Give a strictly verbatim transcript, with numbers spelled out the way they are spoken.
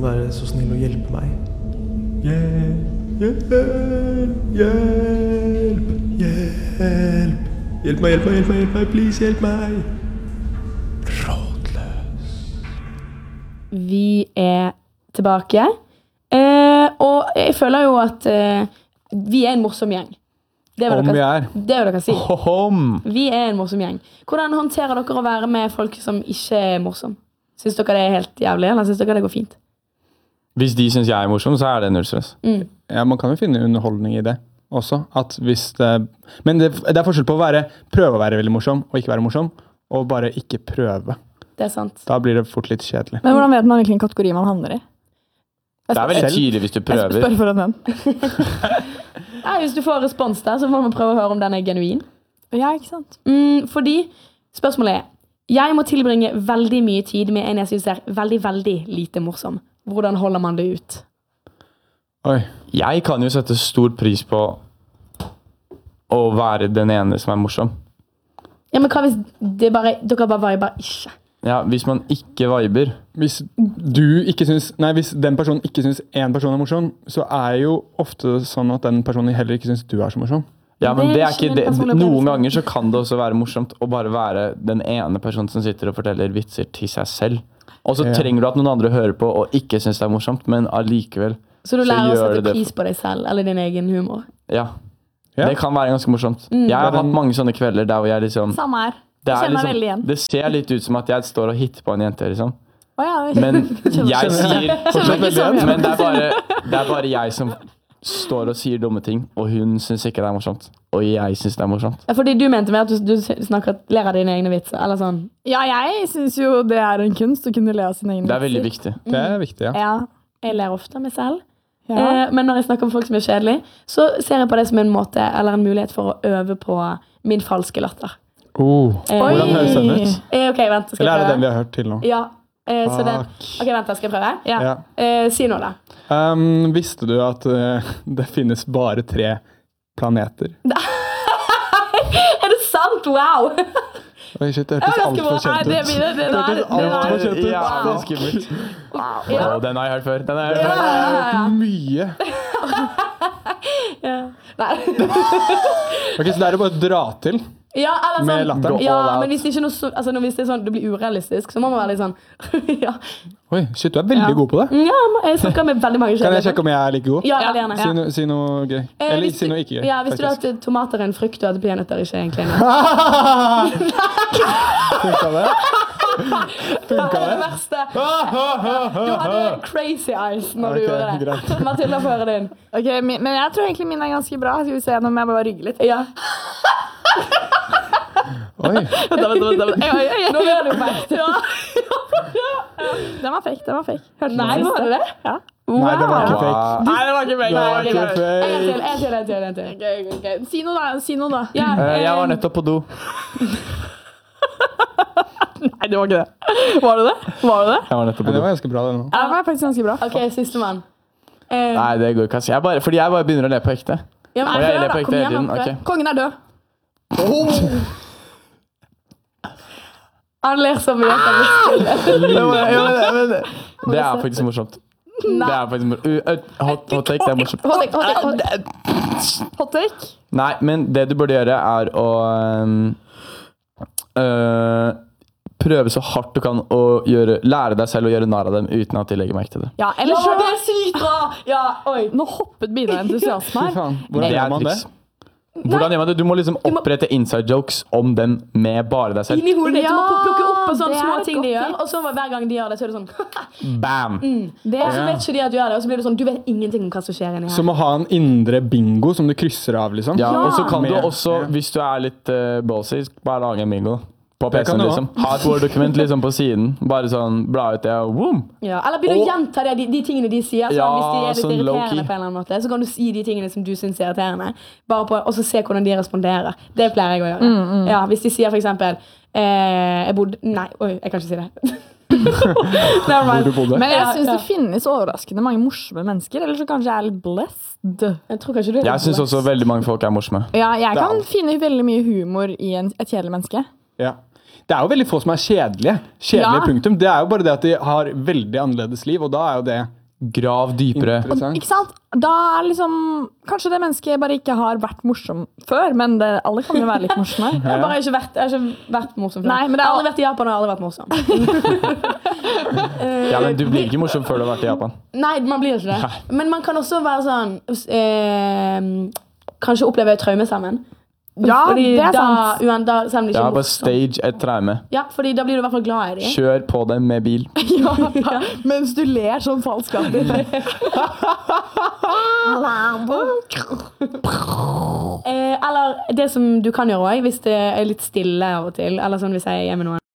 være så snill å hjelpe meg? Hjelp, hjelp, hjelp, hjelp. Hjelp meg, hjelp meg, hjelp meg, hjelp meg, please, hjelp meg. Rådløs. Vi er tilbake. Eh, og jeg føler jo at eh, vi er en morsom gjeng. Det vil Om dere, vi er. Det vil dere si. Hohom. Vi er en morsom gjeng. Hvordan håndterer dere å være med folk som ikke er morsom? Synes dere det er helt jævlig, eller synes dere det går fint? Hvis de synes jeg er morsom, så er det null stress. Mm. Ja, man kan jo finne underholdning i det også. At hvis det, men det, det er forskjell på å være, prøve å være veldig morsom og ikke være morsom, og bare ikke prøve. Det er sant. Da blir det fort litt kjedelig. Men hvordan vet man hvilken kategori man havner i? Det er veldig tydelig hvis du prøver. Jeg spør for den. Nei, hvis du får respons der, så må man prøve å høre om den er genuin. Ja, ikke sant? Mm, fordi, spørsmålet er, jeg må tilbringe veldig mye tid med en jeg synes er veldig, veldig lite morsom. Hvordan holder man det ut? Oi. Jeg kan jo sette stor pris på å være den ene som er morsom. Ja, men hva hvis det bare, dere bare viber ikke? Ja, hvis man ikke viber. Hvis du ikke synes, nei, hvis den personen ikke synes en person er morsom, så er jo ofte sånn at den personen heller ikke synes du er så morsom. Ja, men Det det er er ikke ikke en det. personlig Noen opplevelse. ganger så kan det også være morsomt å bare være den ene personen som sitter og forteller vitser til seg selv. Og så Ja. trenger du at noen andre hører på og ikke synes det er morsomt, men allikevel Så du så lærer å gjør sette det det. pris på deg selv, eller din egen humor. Ja. Ja. Det kan være ganske morsomt. Jeg har hatt mange sånne kvelder der hvor jeg liksom Samme her. det, Jeg er kjenner meg veldig liksom, igjen. det ser litt ut som at jeg står og hitter på en jente, liksom. Å ja, det- Men jeg sier Kjenner ikke sånn igjen. Men det er, bare, det er bare jeg som står og sier dumme ting, og hun synes ikke det er morsomt. Og jeg synes det er morsomt. Ja, fordi du mente med at du, du snakker, ler av dine egne vitser, eller sånn. Ja, jeg synes jo det er en kunst å kunne le av sin egen Det er veldig vitser. viktig. Det er viktig, ja. Ja. Jeg ler ofte av meg selv. Ja. Eh, men når jeg snakker om folk som er kjedelig, så ser jeg på det som en måte, eller en mulighet for å øve på min falske latter. Oh. Eh, Hvordan høres den ut? Eh, ok, vent, skal Eller er jeg det den prøve? vi har hørt til nå? Ja, eh, så det, Fuck. ok, vent, da skal jeg prøve. Ja. Ja. Eh, si noe da. Um, visste du at uh, det finnes bare tre planeter? Er det sant? Wow! Oi, shit, det Det hørtes var alt ganske for bra. kjent Nei, det ut. blir det, det der. hørtes Det alt der. for kjent ut. Jævlig Wow. skummelt. Ja. Å, den har jeg hørt før. Den har jeg hørt Ja, før. ja, ja, ja. Mye. Ja. Nei. Ok, så det er det bare å dra til. Ja, eller sånn. Med latteren. Ja, All out. men hvis det, ikke er noe, så- altså, når- hvis det er sånn, det blir urealistisk, så må man være litt sånn, ja. Oi, shit, du er veldig Ja. god på det. Ja, jeg snakker med veldig mange Kan jeg kjedelige sjekke om jeg er like god? Ja, veldig gjerne. Si, no, si noe gøy. Eh, Eller hvis si du- noe ikke gøy. Ja, hvis du faktisk. har at tomater er en frukt og at peanøtter ikke er egentlig en Funka det? Det Funka er det det? verste. Du hadde crazy eyes når du Ok, gjorde det. greit. Matilda, få høre din. Ok, min- men jeg tror egentlig min er ganske bra. Skal vi se, nå må jeg bare rygge litt. Ja. Oi, Vent, vent, vent, vent. Ja, ja, ja. Nå gjør du best. Den var fake, den var fake. Hørte du Nei, den var siste? det det? Ja. nei, det var ikke Wow. fake. Nei, det var ikke fake. Det var Ok, ikke greit. En fake. til, en til, en til, en til. Ok, ok, ok. Si noe da, si noe da. Ja, Eh, Jeg var eh, nettopp på do. Nei, det var ikke det. Var det det? Var det det? Jeg var nettopp Men på det do. var ganske bra, det nå. Ja, det var faktisk ganske bra. Ok, siste mann. Eh, Nei, det går ikke. ass. Jeg bare, fordi jeg bare begynner å le på ekte. ja, men Og jeg prøv ler da, på kom ekte igjen, hele tiden. da, prøv. Ok. Kongen er død. Han ler så mye at han blir stille. Ja, men- ja, men- men- Det er faktisk morsomt. Det er faktisk morsomt. Uh, uh, Hot, hot take, det er morsomt. Hot take, hot take, hot take. Hot take. Nei, men det du burde gjøre er å um, uh, prøve så hardt du kan å gjøre, lære deg selv å gjøre narr av dem uten at de legger merke til det. Ja, Ja, ellers så... det er sykt bra! Ja, oi. Nå hoppet Bina entusiasme Fy her. faen, hvordan Det gjør er man det? triks. Hvordan gjør man det? Du må liksom opprette inside jokes om dem med bare deg selv. Inni hodet ditt, du må Ja, plukke opp på sånne det er små et ting de godt gjør, tips. og så hver gang de gjør det, så er det sånn, Bam! Det og så er... vet ikke de at du gjør det, og så blir det sånn, du vet ingenting om hva som skjer inni her. Som å ha en indre bingo som du krysser av, liksom. Ja, og så kan du Med- også, ja. hvis du er litt uh, ballsy, bare lage en bingo på Det kan P C-en du liksom. Ha et Word-dokument liksom på siden. Bare sånn, bla ut det, og boom! Ja, eller begynner å Og- gjenta det, de, de tingene de sier, sånn, Ja, hvis de er litt sånn low-key. irriterende på en eller annen måte, så kan du si de tingene som du synes er irriterende, bare på, og så se hvordan de responderer. Det pleier jeg å gjøre. Ja, hvis de sier for eksempel, eh, jeg bodde, nei, oi, jeg kan ikke si det. Never Hvor mind. du bodde. Men jeg Ja, synes ja. det finnes overraskende mange morsomme mennesker, eller så kanskje jeg er litt blessed. Jeg tror kanskje du er Jeg syns også veldig mange folk er morsomme. Ja, jeg Det er kan alt. finne veldig mye humor i en, et kjedelig menneske. Ja. Det er jo veldig få som er kjedelige. Kjedelige Ja. punktum. Det er jo bare det at de har veldig annerledes liv, og da er jo det Grav dypere. Interessant. Ikke sant? Da er liksom kanskje det mennesket bare ikke har vært morsom før, men det, alle kan jo være litt morsomme. Jeg har bare ikke vært, jeg har ikke vært morsom før. Nei, men det er- Jeg har aldri vært i Japan og har aldri vært morsom. Ja, men du blir ikke morsom før du har vært i Japan. Nei, man blir ikke det. Men man kan også være sånn eh, kanskje oppleve et traume sammen. Ja, fordi det er da, sant. uan, da, selv om det Jeg ikke har er på morsomt. stage et traume. Ja, fordi da blir du i hvert fall glad i dem. Kjør på det med bil. Ja, mens du ler sånn falskapet. Eh, eller det som du kan gjøre også, hvis det er litt stille av og til, eller sånn hvis jeg er hjemme med noen.